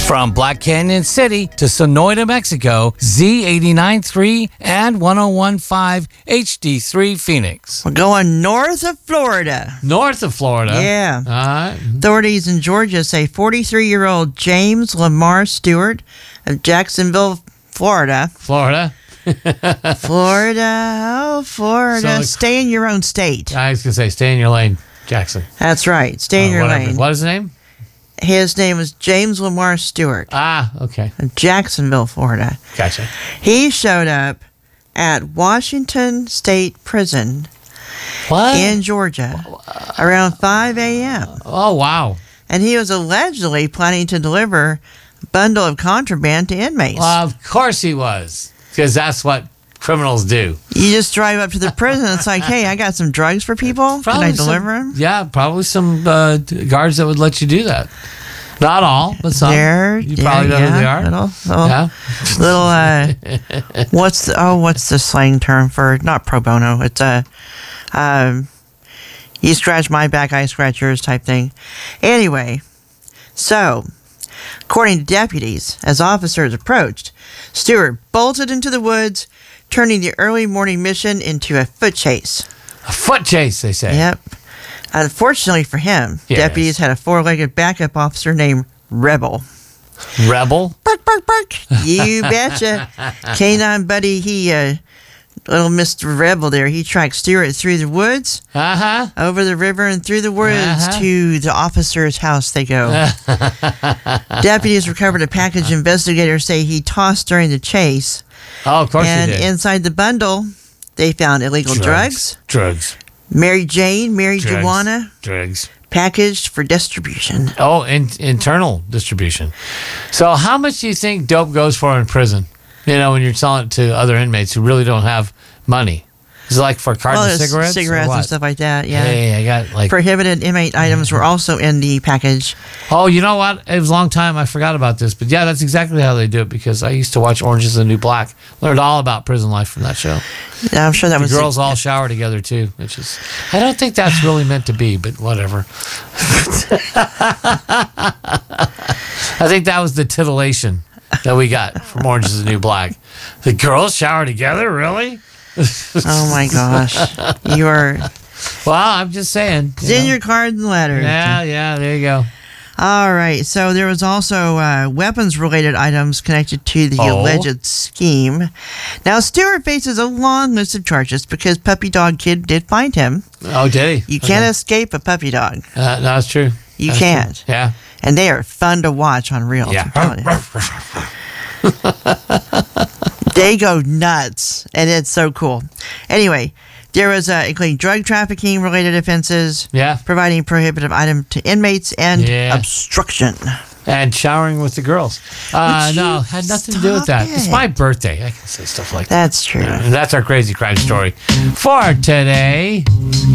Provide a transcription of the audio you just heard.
From Black Canyon City to Sonoyta, Mexico, Z89.3 and 101.5 HD3 Phoenix. We're going north of Florida. North of Florida? Yeah. All right. Authorities in Georgia say 43-year-old James Lamar Stewart of Jacksonville, Florida. Florida? Florida. So Stay in your own state. I was going to say, stay in your lane, Jackson. That's right. Stay in your Whatever. lane. What is his name? His name was James Lamar Stewart Ah, okay. of Jacksonville, Florida. Gotcha. He showed up at Washington State Prison What? in Georgia around 5 a.m. Oh, wow. And he was allegedly planning to deliver a bundle of contraband to inmates. Well, of course he was, because that's what criminals do. You just drive up to the prison. It's like, hey, I got some drugs for people. Can I deliver them? Yeah, probably some guards that would let you do that. Not all, but some. You probably know who they are. What's the slang term for not pro bono? It's you scratch my back, I scratch yours type thing. Anyway, so according to deputies, as officers approached, Stewart bolted into the woods, turning the early morning mission into a foot chase. A foot chase, they say. Yep. Unfortunately for him, Yes. deputies had a four-legged backup officer named Rebel. Rebel? Bark, bark, bark. You betcha. Canine buddy, little Mr. Rebel there, he tracked Stewart through the woods, over the river and through the woods to the officer's house they go. Deputies recovered a package investigators say he tossed during the chase. Oh, of course and he did. inside the bundle, they found illegal drugs. Mary Jane, marijuana. Drugs. Packaged for distribution. Oh, internal distribution. So how much do you think dope goes for in prison? You know, when you're selling it to other inmates who really don't have money. Is it like for carton of cigarettes? Cigarettes and stuff like that, yeah. Hey, I got like... Prohibited inmate items were also in the package. Oh, you know what? It was a long time. I forgot about this. But yeah, that's exactly how they do it because I used to watch Orange is the New Black. Learned all about prison life from that show. Yeah, I'm sure that the was... girls all shower together too, which is... I don't think that's really meant to be, but whatever. I think that was the titillation that we got from Orange is the New Black. The girls shower together? Really? Oh my gosh. You are... Well, I'm just saying. It's in your cards and letters. Yeah, there you go. All right. So there was also weapons-related items connected to the alleged scheme. Now, Stewart faces a long list of charges because Puppy Dog Kid did find him. Oh, did he? You can't escape a puppy dog. No, that's true. You can't. True. Yeah. And they are fun to watch on Reels. Yeah. They go nuts, and it's so cool. Anyway, there was including drug trafficking related offenses, providing prohibitive item to inmates, and obstruction. And showering with the girls. No, had nothing to do with that. It's my birthday. I can say stuff like that. That's true. And that's our crazy crime story for today.